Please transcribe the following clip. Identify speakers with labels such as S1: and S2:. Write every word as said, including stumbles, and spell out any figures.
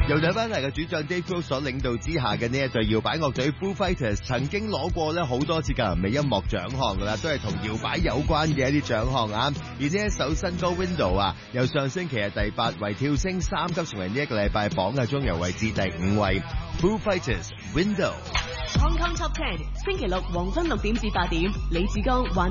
S1: 由第班大嘅主將 Dave Grohl 所領導之下嘅呢一隊搖擺樂隊 Foo Fighters 曾經攞過咧好多次格林美音樂獎項噶啦，都係同搖擺有關嘅一啲獎項啊。而呢一首新歌 Window 啊，由上星期嘅第八位跳升三級，成為呢一個禮拜榜嘅中游位置第五位。Foo Fighters Window。
S2: Hong Kong Top Ten 星期六黃昏六點至八點，李志剛還